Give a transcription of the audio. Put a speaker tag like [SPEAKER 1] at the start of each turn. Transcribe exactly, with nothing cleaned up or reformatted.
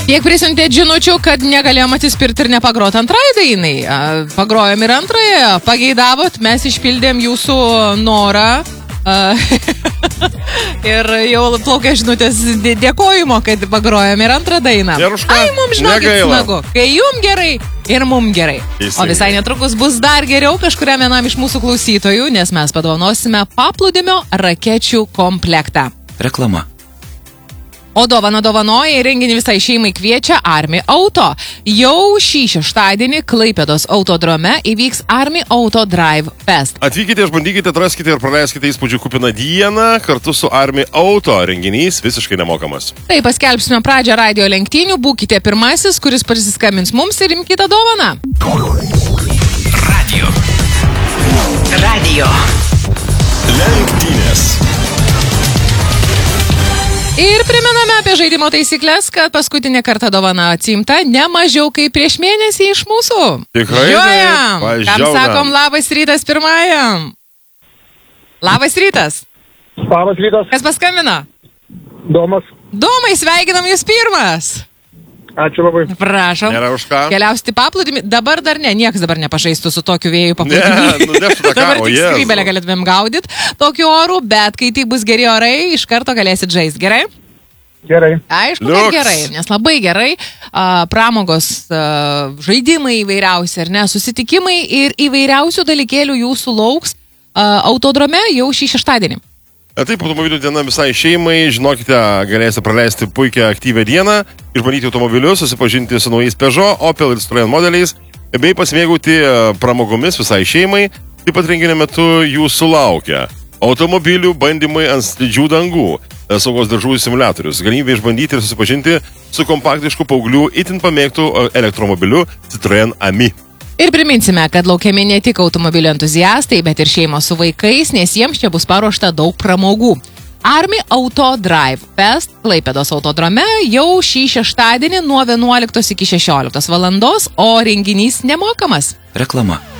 [SPEAKER 1] Tiek prisiuntė žinučių, kad negalėjom atsispirti ir nepagroti antrai dainai. Pagrojom ir antrąją, pageidavot, mes išpildėm jūsų norą. Ir jau plaukia žinutės dėkojimo, kad pagrojom ir antrą dainą. Ai, mums žinokit smagu. Kai jum gerai ir mum gerai. O visai netrukus bus dar geriau kažkuriam vienam iš mūsų klausytojų, nes mes padovanosime paplūdimio rakečių komplektą.
[SPEAKER 2] Reklama.
[SPEAKER 1] O dovaną dovanoja ir renginį visai šeimai kviečia Army Auto. Jau šį šeštadienį Klaipėdos autodrome įvyks Army Auto Drive Fest.
[SPEAKER 3] Atvykite, išbandykite, atraskite ir praleiskite įspūdžių kupiną dieną kartu su Army Auto. Renginys visiškai nemokamas.
[SPEAKER 1] Tai paskelbsime pradžią radio lenktynių. Būkite pirmasis, kuris prisiskambins mums ir imkite dovaną.
[SPEAKER 2] Radio. Radio.
[SPEAKER 3] Lenktynės.
[SPEAKER 1] Ir primename apie žaidimo taisyklės, kad paskutinė kartą dovana atsiimta ne mažiau kaip prieš mėnesį iš mūsų.
[SPEAKER 3] Tikrai.
[SPEAKER 1] Žiojam. Kam sakom labas rytas pirmajam? Labas rytas.
[SPEAKER 4] Labas rytas.
[SPEAKER 1] Kas paskambino?
[SPEAKER 4] Domas.
[SPEAKER 1] Domai, sveikinam jūs pirmas.
[SPEAKER 4] Ačiū labai.
[SPEAKER 1] Prašom.
[SPEAKER 3] Nėra už ką.
[SPEAKER 1] Keliausti paplūdimį. Dabar dar ne, niekas dabar nepažaistų su tokiu vėju paplūdimį.
[SPEAKER 3] Ne, nudėštų tą
[SPEAKER 1] Dabar
[SPEAKER 3] karo,
[SPEAKER 1] tik
[SPEAKER 3] Jėzau.
[SPEAKER 1] skrybelę galėtumėm gaudyti tokiu oru, bet kai tai bus geri orai, iš karto galėsit žaisti. Gerai?
[SPEAKER 4] Gerai.
[SPEAKER 1] Aišku, kad
[SPEAKER 3] Liuks.
[SPEAKER 1] gerai, nes labai gerai. A, pramogos, a, žaidimai įvairiausi, ar ne, susitikimai ir įvairiausių dalykėlių jūsų lauks a, autodrome jau šį šeštadienį.
[SPEAKER 3] Taip, automobilių diena visai šeimai. Žinokite, galėsite praleisti puikią aktyvią dieną, išbandyti automobilius, susipažinti su naujais Peugeot, Opel ir Citroen modeliais, bei pasimėgauti pramogomis visai šeimai. Taip pat renginio metu jūsų laukia automobilių bandymai ant slidžių dangų, saugos diržų simuliatorius, galimybė išbandyti ir susipažinti su kompaktišku paauglių itin pamėgtų elektromobiliu Citroen Ami.
[SPEAKER 1] Ir priminsime, kad laukiami ne tik automobilių entuziastai, bet ir šeimos su vaikais, nes jiems čia bus paruošta daug pramogų. Army Auto Drive Fest Klaipėdos autodrome jau šį šeštadienį nuo vienuoliktos iki šešioliktos valandos, o renginys nemokamas.
[SPEAKER 2] Reklama.